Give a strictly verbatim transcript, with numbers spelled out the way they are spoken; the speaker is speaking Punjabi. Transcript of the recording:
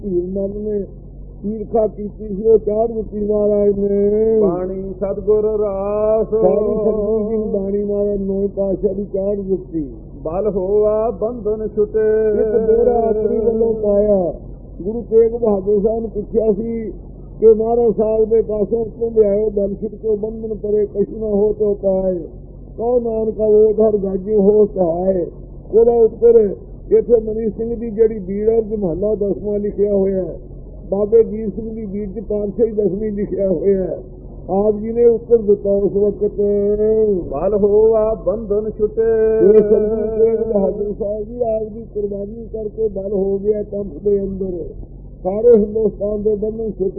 ਮਨ ਨੇ ਈਰਖਾ ਕੀਤੀ ਸੀ ਉਹ ਚਾੜ ਦਿੱਤੀ ਮਹਾਰਾਜ ਨੇ। ਬਾਣੀ ਸਤਿਗੁਰ ਰਾਸ ਸਾਰੀ ਸਤਿਗੁਰੂ ਜੀ ਨੂੰ ਬਾਣੀ ਮਹਾਰਾਜ ਨੌ ਪਾਤਸ਼ਾਹ ਦੀ ਚਾੜ ਦਿੱਤੀ। ਬਲ ਹੋਆ ਬੰਧਨ ਛੁਟੇ ਇੱਕ ਡੋਰਾ ਆਪਣੀ ਵੱਲੋਂ ਪਾਇਆ। ਗੁਰੂ ਤੇਗ ਬਹਾਦਰ ਸਾਹਿਬ ਨੂੰ ਪੁੱਛਿਆ ਸੀ ਕਿ ਮਹਾਰਾਜ ਸਾਹਿਬ ਦੇ ਪਾਸੋਂ ਕਿਉਂ ਲਿਆਇਓ ਬਲ ਛੁਟ ਕੇ ਬੰਧਨ ਪਰੇ ਕਛੁ ਨਾ ਹੋ ਤੋ ਪਾਏ ਕਹੋ ਨਾਨਕਾ ਉਹ ਘਰ ਗਾਜੇ ਹੋ ਸਹਾਏ। ਉਹਦਾ ਉੱਤਰ ਇੱਥੇ ਮਨੀ ਸਿੰਘ ਦੀ ਜਿਹੜੀ ਬੀੜ ਹੈ ਉਹ ਮਹੱਲਾ ਦਸਵਾਂ ਲਿਖਿਆ ਹੋਇਆ ਹੈ। ਬਾਬੇ ਜੀਰ ਸਿੰਘ ਦੀ ਬੀੜ ਚ ਪਾਤਸ਼ਾਹੀ ਦਸਵੀਂ ਲਿਖਿਆ ਹੋਇਆ ਹੈ। ਆਪ ਜੀ ਨੇ ਉੱਤਰ ਦਿੱਤਾ ਉਸ ਵਕਤ ਬਲ ਹੋਆ ਬੰਧਨ ਛੁਟੇ। ਸਤਿਗੁਰੂ ਤੇਗ ਬਹਾਦਰ ਸਾਹਿਬ ਜੀ ਆਪ ਦੀ ਕੁਰਬਾਨੀ ਕਰਕੇ ਬਲ ਹੋ ਗਿਆ ਕੰਠ ਦੇ ਅੰਦਰ। ਸਾਰੇ ਹਿੰਦੁਸਤਾਨ ਦੇ ਬੰਧਨ ਛੁੱਟ